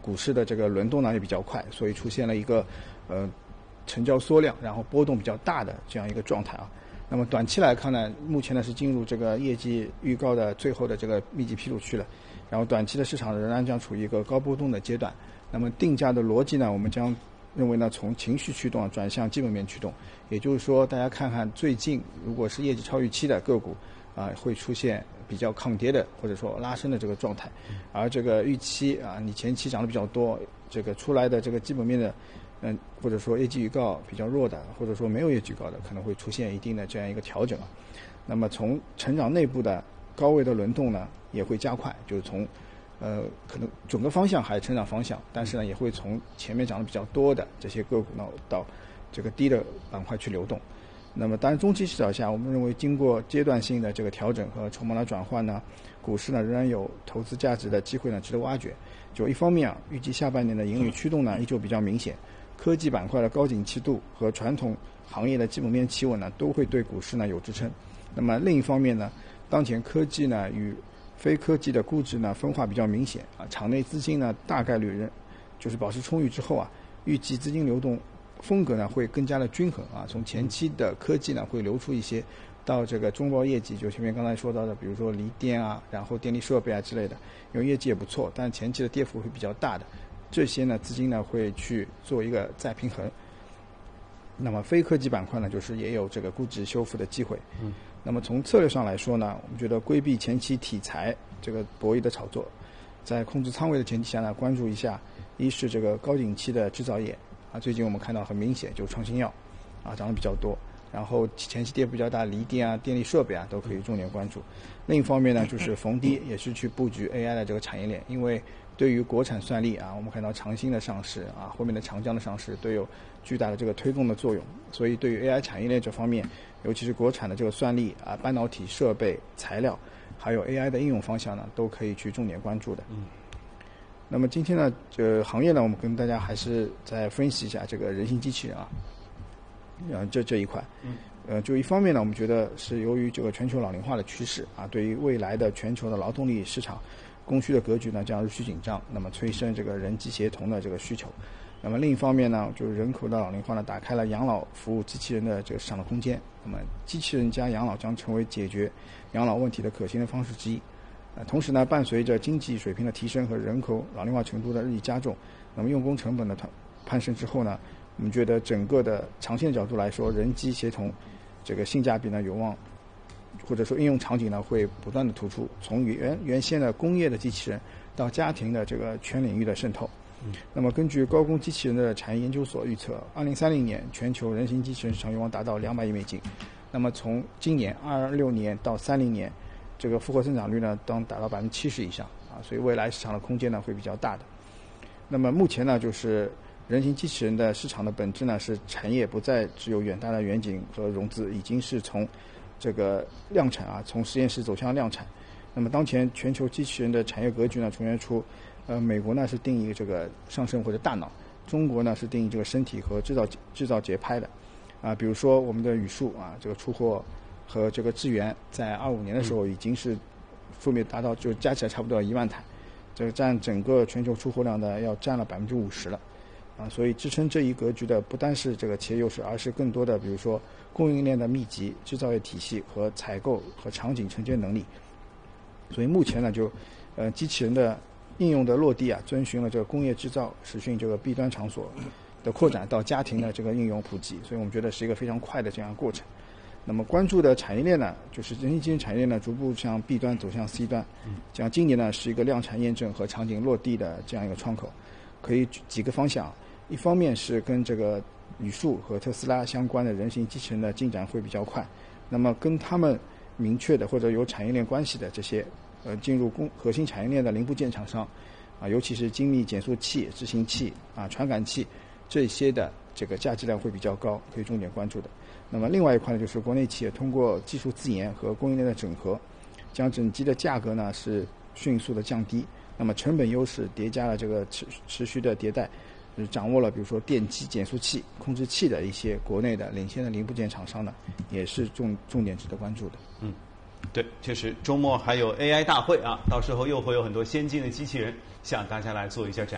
股市的这个轮动呢也比较快，所以出现了一个成交缩量，然后波动比较大的这样一个状态啊。那么短期来看呢，目前呢是进入这个业绩预告的最后的这个密集披露区了，然后短期的市场仍然将处于一个高波动的阶段。那么定价的逻辑呢，我们将认为呢从情绪驱动转向基本面驱动，也就是说大家看看最近如果是业绩超预期的个股会出现比较抗跌的或者说拉升的这个状态，而这个预期你前期涨得比较多，这个出来的这个基本面的或者说业绩预告比较弱的，或者说没有业绩预告的，可能会出现一定的这样一个调整啊。那么从成长内部的高位的轮动呢，也会加快，就是从可能整个方向还是成长方向，但是呢，也会从前面涨得比较多的这些个股呢，到这个低的板块去流动。那么当然中期视角下，我们认为经过阶段性的这个调整和筹码的转换呢，股市呢仍然有投资价值的机会呢值得挖掘。就一方面预计下半年的盈利驱动呢依旧比较明显，科技板块的高景气度和传统行业的基本面企稳呢都会对股市呢有支撑。那么另一方面呢，当前科技呢与非科技的估值呢分化比较明显场内资金呢大概率就是保持充裕之后预计资金流动风格呢会更加的均衡从前期的科技呢会流出一些到这个中报业绩，就前面刚才说到的，比如说锂电然后电力设备之类的，因为业绩也不错，但前期的跌幅会比较大的，这些呢资金呢会去做一个再平衡。那么非科技板块呢，就是也有这个估值修复的机会。那么从策略上来说呢，我们觉得规避前期题材这个博弈的炒作，在控制仓位的前提下呢，关注一下，一是这个高景气的制造业最近我们看到很明显就是创新药涨得比较多，然后前期跌幅比较大，锂电电力设备都可以重点关注。另一方面呢，就是逢低也是去布局 AI 的这个产业链，因为对于国产算力我们看到长兴的上市后面的长江的上市都有巨大的这个推动的作用，所以对于 AI 产业链这方面，尤其是国产的这个算力半导体设备材料还有 AI 的应用方向呢，都可以去重点关注的。那么今天呢行业呢，我们跟大家还是再分析一下这个人形机器人这一块。就一方面呢，我们觉得是由于这个全球老龄化的趋势对于未来的全球的劳动力市场供需的格局呢将日趋紧张，那么催生这个人机协同的这个需求。那么另一方面呢，就是人口的老龄化呢打开了养老服务机器人的这个市场的空间，那么机器人加养老将成为解决养老问题的可行的方式之一。同时呢，伴随着经济水平的提升和人口老龄化程度的日益加重，那么用工成本的攀升之后呢，我们觉得整个的长线角度来说，人机协同这个性价比呢有望，或者说应用场景呢会不断的突出，从原先的工业的机器人到家庭的这个全领域的渗透。那么根据高工机器人的产业研究所预测，2030年全球人形机器人市场有望达到200亿美金。那么从今年26年到30年，这个复合增长率呢当达到70%以上所以未来市场的空间呢会比较大的。那么目前呢，就是人形机器人的市场的本质呢是产业不再只有远大的远景和融资，已经是从这个量产从实验室走向量产。那么当前全球机器人的产业格局呢重现出美国呢是定义这个上身或者大脑，中国呢是定义这个身体和制造节拍的比如说我们的语数这个出货和这个智源在25年的时候已经是分别达到就加起来差不多要1万台，这个占整个全球出货量的要占了50%了所以支撑这一格局的不单是这个企业优势，而是更多的比如说供应链的密集、制造业体系和采购和场景承接能力。所以目前呢，就机器人的应用的落地遵循了这个工业制造实训这个 B 端场所的扩展到家庭的这个应用普及，所以我们觉得是一个非常快的这样的过程。那么关注的产业链呢，就是人形机器人产业链呢逐步向 B 端走向 C 端，这样今年呢是一个量产验证和场景落地的这样一个窗口。可以几个方向，一方面是跟这个语数和特斯拉相关的人形机器人的进展会比较快，那么跟他们明确的或者有产业链关系的这些进入核心产业链的零部件厂商尤其是精密减速器、执行器传感器这些的这个价值量会比较高，可以重点关注的。那么另外一块呢，就是国内企业通过技术自研和供应链的整合，将整机的价格呢是迅速的降低，那么成本优势叠加了这个持续的迭代，掌握了比如说电机、减速器、控制器的一些国内的领先的零部件厂商呢，也是重点值得关注的。 对，确实周末还有 AI 大会到时候又会有很多先进的机器人向大家来做一下展